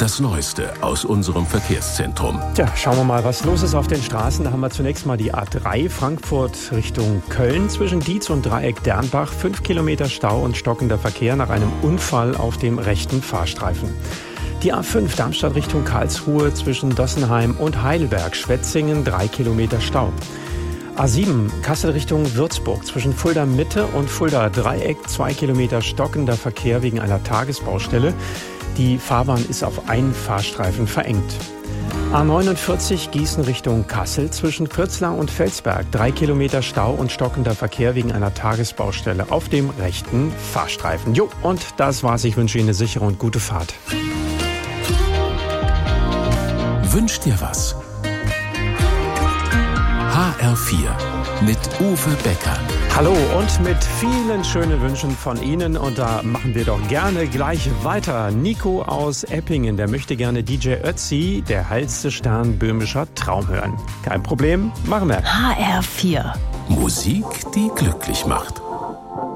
Das Neueste aus unserem Verkehrszentrum. Tja, schauen wir mal, was los ist auf den Straßen. Da haben wir zunächst mal die A3 Frankfurt Richtung Köln. Zwischen Dietz und Dreieck Dernbach 5 Kilometer Stau und stockender Verkehr nach einem Unfall auf dem rechten Fahrstreifen. Die A5 Darmstadt Richtung Karlsruhe zwischen Dossenheim und Heidelberg-Schwetzingen 3 Kilometer Stau. A7 Kassel Richtung Würzburg zwischen Fulda Mitte und Fulda Dreieck 2 Kilometer stockender Verkehr wegen einer Tagesbaustelle. Die Fahrbahn ist auf einen Fahrstreifen verengt. A49 Gießen Richtung Kassel zwischen Kürzlar und Felsberg 3 Kilometer Stau und stockender Verkehr wegen einer Tagesbaustelle auf dem rechten Fahrstreifen. Jo, und das war's. Ich wünsche Ihnen eine sichere und gute Fahrt. Wünsch dir was? HR4 mit Uwe Becker. Hallo und mit vielen schönen Wünschen von Ihnen, und da machen wir doch gerne gleich weiter. Nico aus Eppingen, der möchte gerne DJ Ötzi, der hellste Stern böhmischer Traum hören. Kein Problem, machen wir. HR4. Musik, die glücklich macht.